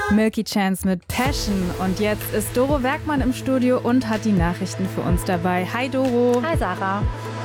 Milky Chance mit Passion. Und jetzt ist Doro Werkmann im Studio und hat die Nachrichten für uns dabei. Hi Doro. Hi Sarah.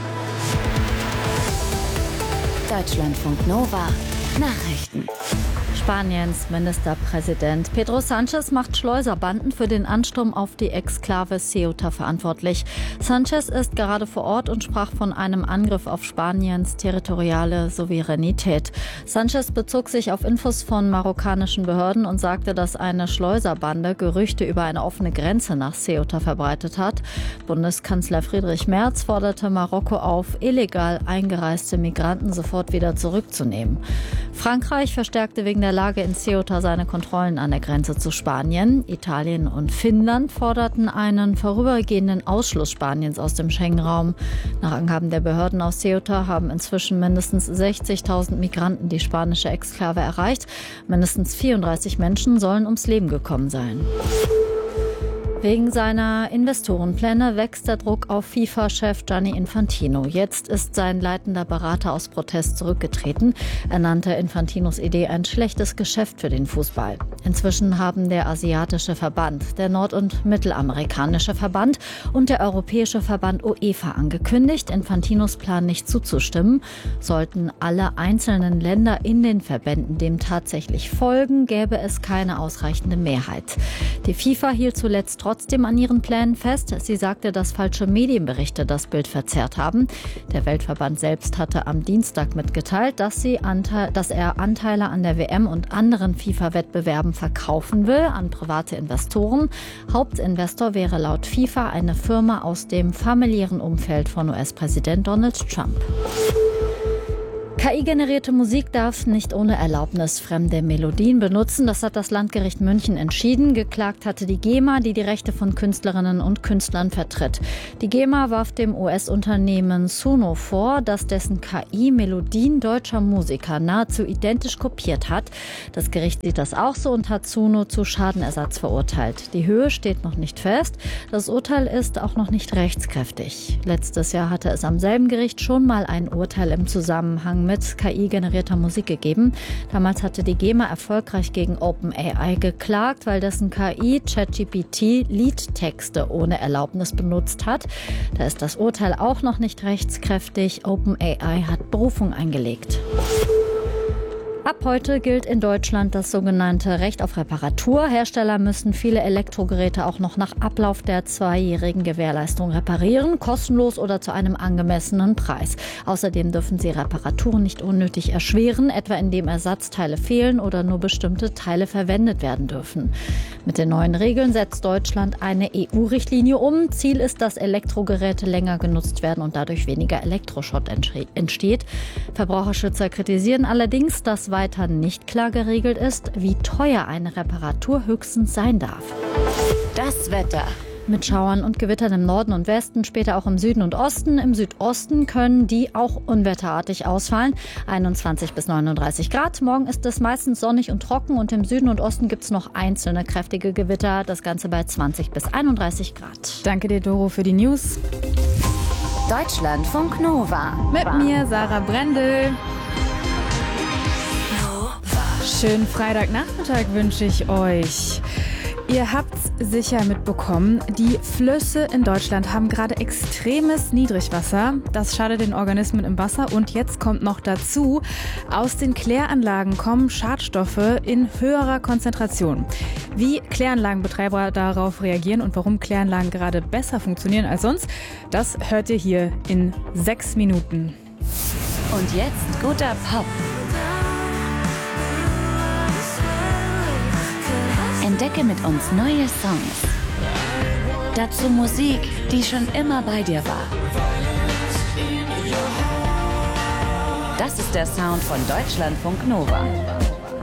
Deutschlandfunk Nova Nachrichten. Spaniens Ministerpräsident Pedro Sánchez macht Schleuserbanden für den Ansturm auf die Exklave Ceuta verantwortlich. Sánchez ist gerade vor Ort und sprach von einem Angriff auf Spaniens territoriale Souveränität. Sánchez bezog sich auf Infos von marokkanischen Behörden und sagte, dass eine Schleuserbande Gerüchte über eine offene Grenze nach Ceuta verbreitet hat. Bundeskanzler Friedrich Merz forderte Marokko auf, illegal eingereiste Migranten sofort wieder zurückzunehmen. Frankreich verstärkte wegen der Lage in Ceuta seine Kontrollen an der Grenze zu Spanien. Italien und Finnland forderten einen vorübergehenden Ausschluss Spaniens aus dem Schengen-Raum. Nach Angaben der Behörden aus Ceuta haben inzwischen mindestens 60.000 Migranten die spanische Exklave erreicht. Mindestens 34 Menschen sollen ums Leben gekommen sein. Wegen seiner Investorenpläne wächst der Druck auf FIFA-Chef Gianni Infantino. Jetzt ist sein leitender Berater aus Protest zurückgetreten. Er nannte Infantinos Idee ein schlechtes Geschäft für den Fußball. Inzwischen haben der asiatische Verband, der nord- und mittelamerikanische Verband und der europäische Verband UEFA angekündigt, Infantinos Plan nicht zuzustimmen. Sollten alle einzelnen Länder in den Verbänden dem tatsächlich folgen, gäbe es keine ausreichende Mehrheit. Die FIFA hielt zuletzt trotzdem an ihren Plänen fest. Sie sagte, dass falsche Medienberichte das Bild verzerrt haben. Der Weltverband selbst hatte am Dienstag mitgeteilt, dass er Anteile an der WM und anderen FIFA-Wettbewerben verkaufen will an private Investoren. Hauptinvestor wäre laut FIFA eine Firma aus dem familiären Umfeld von US-Präsident Donald Trump. KI-generierte Musik darf nicht ohne Erlaubnis fremde Melodien benutzen. Das hat das Landgericht München entschieden. Geklagt hatte die GEMA, die die Rechte von Künstlerinnen und Künstlern vertritt. Die GEMA warf dem US-Unternehmen Suno vor, dass dessen KI Melodien deutscher Musiker nahezu identisch kopiert hat. Das Gericht sieht das auch so und hat Suno zu Schadenersatz verurteilt. Die Höhe steht noch nicht fest. Das Urteil ist auch noch nicht rechtskräftig. Letztes Jahr hatte es am selben Gericht schon mal ein Urteil im Zusammenhang mit KI-generierter Musik gegeben. Damals hatte die GEMA erfolgreich gegen OpenAI geklagt, weil dessen KI ChatGPT Liedtexte ohne Erlaubnis benutzt hat. Da ist das Urteil auch noch nicht rechtskräftig. OpenAI hat Berufung eingelegt. Ab heute gilt in Deutschland das sogenannte Recht auf Reparatur. Hersteller müssen viele Elektrogeräte auch noch nach Ablauf der 2-jährigen Gewährleistung reparieren, kostenlos oder zu einem angemessenen Preis. Außerdem dürfen sie Reparaturen nicht unnötig erschweren, etwa indem Ersatzteile fehlen oder nur bestimmte Teile verwendet werden dürfen. Mit den neuen Regeln setzt Deutschland eine EU-Richtlinie um. Ziel ist, dass Elektrogeräte länger genutzt werden und dadurch weniger Elektroschrott entsteht. Verbraucherschützer kritisieren allerdings, dass weiter nicht klar geregelt ist, wie teuer eine Reparatur höchstens sein darf. Das Wetter. Mit Schauern und Gewittern im Norden und Westen, später auch im Süden und Osten. Im Südosten können die auch unwetterartig ausfallen. 21 bis 39 Grad. Morgen ist es meistens sonnig und trocken und im Süden und Osten gibt es noch einzelne kräftige Gewitter. Das Ganze bei 20 bis 31 Grad. Danke dir, Doro, für die News. Deutschlandfunk Nova. Mit mir, Sarah Brendel. Schönen Freitagnachmittag wünsche ich euch. Ihr habt's sicher mitbekommen, die Flüsse in Deutschland haben gerade extremes Niedrigwasser. Das schadet den Organismen im Wasser und jetzt kommt noch dazu, aus den Kläranlagen kommen Schadstoffe in höherer Konzentration. Wie Kläranlagenbetreiber darauf reagieren und warum Kläranlagen gerade besser funktionieren als sonst, das hört ihr hier in 6 Minuten. Und jetzt guter Pop. Entdecke mit uns neue Songs. Dazu Musik, die schon immer bei dir war. Das ist der Sound von Deutschlandfunk Nova.